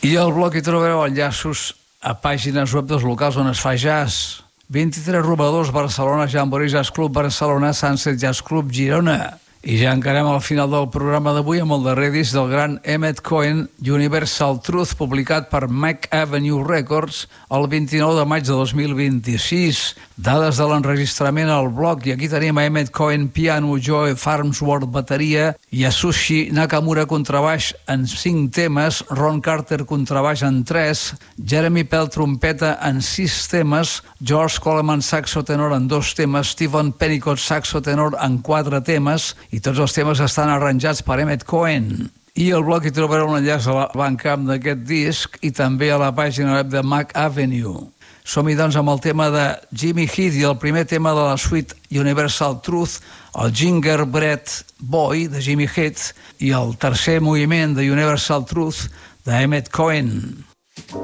I al blog hi trobareu enllaços a pàgines web dels locals on es fa jazz. 23 Robadors, Barcelona, Jamboree Jazz Club, Barcelona, Sunset Jazz Club, Girona. I ja encarem al final del programa d'avui amb el darrer disc del gran Emmett Cohen, Universal Truth, publicat per Mac Avenue Records el 29 de maig de 2026. Dades de l'enregistrament al blog, i aquí tenim a Emmett Cohen, piano, Joe Farnsworth, bateria, Yasushi Nakamura, contrabaix en 5 temes, Ron Carter, contrabaix en 3, Jeremy Pell, trompeta en 6 temes, George Coleman, saxo tenor en 2 temes, Stephen Pennicott, saxo tenor en 4 temes, i tots els temes estan arranjats per Emmett Cohen. I al blog hi trobareu un enllaç a la Bandcamp d'aquest disc i també a la pàgina web de Mac Avenue. Som-hi doncs amb el tema de Jimmy Heath i el primer tema de la suite Universal Truth, el Gingerbread Boy de Jimmy Heath i el tercer moviment de Universal Truth d'Emmett Cohen.